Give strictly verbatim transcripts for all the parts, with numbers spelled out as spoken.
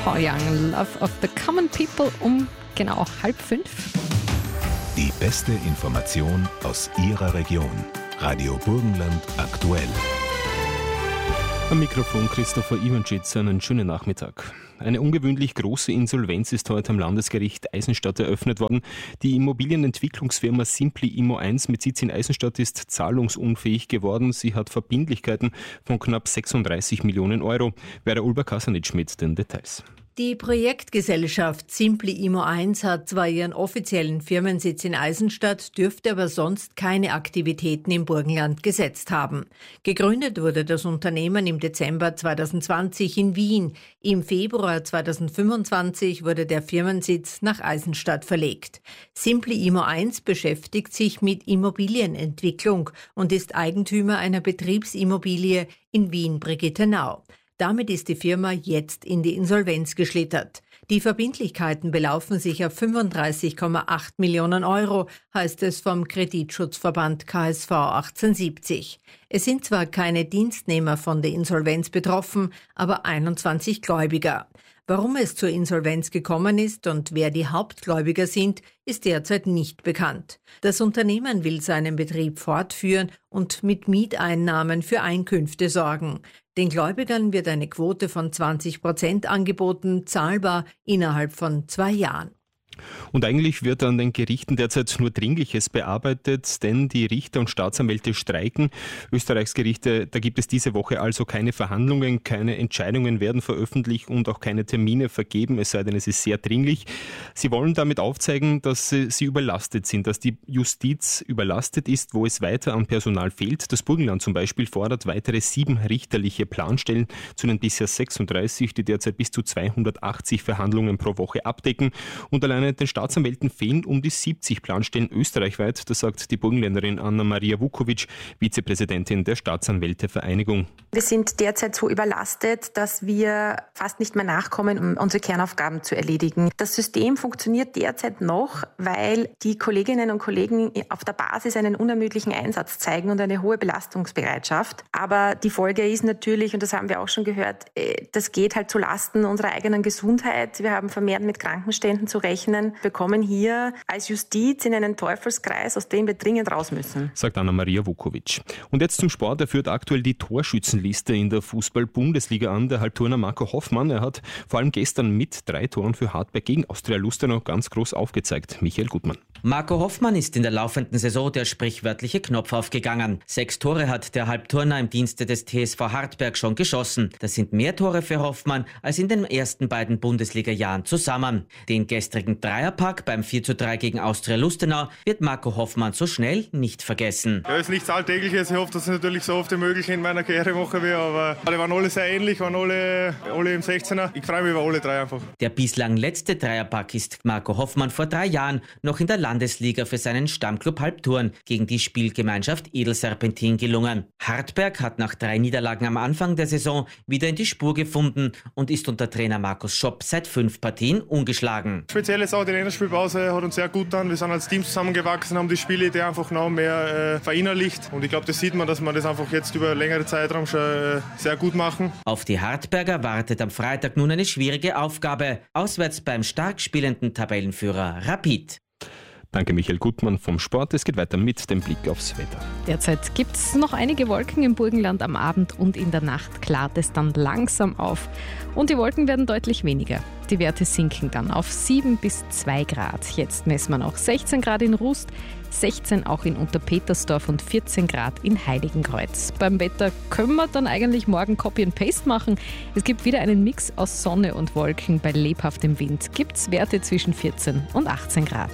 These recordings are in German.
Paul Young, Love of the Common People, um genau halb fünf. Die beste Information aus Ihrer Region. Radio Burgenland aktuell. Am Mikrofon Christopher Iwanschitz, einen schönen Nachmittag. Eine ungewöhnlich große Insolvenz ist heute am Landesgericht Eisenstadt eröffnet worden. Die Immobilienentwicklungsfirma Simply Immo eins mit Sitz in Eisenstadt ist zahlungsunfähig geworden. Sie hat Verbindlichkeiten von knapp sechsunddreißig Millionen Euro. Vera Ulber-Kasanitsch mit den Details. Die Projektgesellschaft Simply Immo eins hat zwar ihren offiziellen Firmensitz in Eisenstadt, dürfte aber sonst keine Aktivitäten im Burgenland gesetzt haben. Gegründet wurde das Unternehmen im Dezember zweitausendzwanzig in Wien. Im Februar zweitausendfünfundzwanzig wurde der Firmensitz nach Eisenstadt verlegt. Simply Immo eins beschäftigt sich mit Immobilienentwicklung und ist Eigentümer einer Betriebsimmobilie in Wien-Brigittenau. Damit ist die Firma jetzt in die Insolvenz geschlittert. Die Verbindlichkeiten belaufen sich auf fünfunddreißig Komma acht Millionen Euro, heißt es vom Kreditschutzverband K S V achtzehnhundertsiebzig. Es sind zwar keine Dienstnehmer von der Insolvenz betroffen, aber einundzwanzig Gläubiger. Warum es zur Insolvenz gekommen ist und wer die Hauptgläubiger sind, ist derzeit nicht bekannt. Das Unternehmen will seinen Betrieb fortführen und mit Mieteinnahmen für Einkünfte sorgen. Den Gläubigern wird eine Quote von zwanzig Prozent angeboten, zahlbar innerhalb von zwei Jahren. Und eigentlich wird an den Gerichten derzeit nur Dringliches bearbeitet, denn die Richter und Staatsanwälte streiken. Österreichs Gerichte, da gibt es diese Woche also keine Verhandlungen, keine Entscheidungen werden veröffentlicht und auch keine Termine vergeben, es sei denn, es ist sehr dringlich. Sie wollen damit aufzeigen, dass sie überlastet sind, dass die Justiz überlastet ist, wo es weiter an Personal fehlt. Das Burgenland zum Beispiel fordert weitere sieben richterliche Planstellen zu den bisher sechsunddreißig, die derzeit bis zu zweihundertachtzig Verhandlungen pro Woche abdecken. Und allein den Staatsanwälten fehlen um die siebzig Planstellen österreichweit, das sagt die Burgenländerin Anna-Maria Vukovic, Vizepräsidentin der Staatsanwältevereinigung. Wir sind derzeit so überlastet, dass wir fast nicht mehr nachkommen, um unsere Kernaufgaben zu erledigen. Das System funktioniert derzeit noch, weil die Kolleginnen und Kollegen auf der Basis einen unermüdlichen Einsatz zeigen und eine hohe Belastungsbereitschaft. Aber die Folge ist natürlich, und das haben wir auch schon gehört, das geht halt zu Lasten unserer eigenen Gesundheit. Wir haben vermehrt mit Krankenständen zu rechnen. Wir kommen hier als Justiz in einen Teufelskreis, aus dem wir dringend raus müssen, sagt Anna-Maria Vukovic. Und jetzt zum Sport. Er führt aktuell die Torschützenliste in der Fußball-Bundesliga an. Der Halbturner Marco Hoffmann, er hat vor allem gestern mit drei Toren für Hartberg gegen Austria Lustenau ganz groß aufgezeigt. Michael Gutmann. Marco Hoffmann ist in der laufenden Saison der sprichwörtliche Knopf aufgegangen. Sechs Tore hat der Halbturner im Dienste des T S V Hartberg schon geschossen. Das sind mehr Tore für Hoffmann als in den ersten beiden Bundesliga-Jahren zusammen. Den gestrigen Dreierpack beim vier zu drei gegen Austria Lustenau wird Marco Hoffmann so schnell nicht vergessen. Ja, ist nichts Alltägliches. Ich hoffe, dass es natürlich so oft wie möglich in meiner Karriere machen wird, aber alle waren alle sehr ähnlich, waren alle, alle im sechzehner. Ich freue mich über alle drei einfach. Der bislang letzte Dreierpack ist Marco Hoffmann vor drei Jahren noch in der Landesliga für seinen Stammclub Halbturn gegen die Spielgemeinschaft Edelserpentin gelungen. Hartberg hat nach drei Niederlagen am Anfang der Saison wieder in die Spur gefunden und ist unter Trainer Markus Schopp seit fünf Partien ungeschlagen. Speziell ist auch die Länderspielpause, hat uns sehr gut getan. Wir sind als Team zusammengewachsen, haben die Spiele die einfach noch mehr äh, verinnerlicht. Und ich glaube, das sieht man, dass wir das einfach jetzt über längere Zeitraum schon äh, sehr gut machen. Auf die Hartberger wartet am Freitag nun eine schwierige Aufgabe. Auswärts beim stark spielenden Tabellenführer Rapid. Danke Michael Gutmann vom Sport. Es geht weiter mit dem Blick aufs Wetter. Derzeit gibt es noch einige Wolken im Burgenland. Am Abend und in der Nacht klart es dann langsam auf. Und die Wolken werden deutlich weniger. Die Werte sinken dann auf sieben bis zwei Grad. Jetzt messen wir noch sechzehn Grad in Rust, sechzehn auch in Unterpetersdorf und vierzehn Grad in Heiligenkreuz. Beim Wetter können wir dann eigentlich morgen Copy and Paste machen. Es gibt wieder einen Mix aus Sonne und Wolken. Bei lebhaftem Wind gibt es Werte zwischen vierzehn und achtzehn Grad.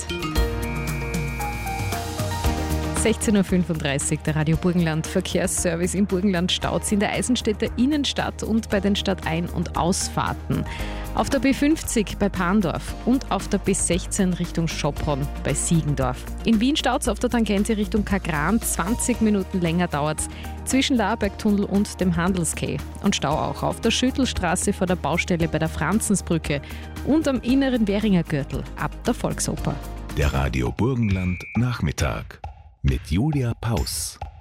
sechzehn Uhr fünfunddreißig, der Radio Burgenland Verkehrsservice im Burgenland staut in der Eisenstädter Innenstadt und bei den Stadtein- und Ausfahrten. Auf der B fünfzig bei Pandorf und auf der B sechzehn Richtung Schopron bei Siegendorf. In Wien staut es auf der Tangente Richtung Kagran, zwanzig Minuten länger dauert es zwischen Laerbergtunnel und dem Handelsquai. Und Stau auch auf der Schüttelstraße vor der Baustelle bei der Franzensbrücke und am inneren Währinger Gürtel ab der Volksoper. Der Radio Burgenland Nachmittag mit Julia Paus.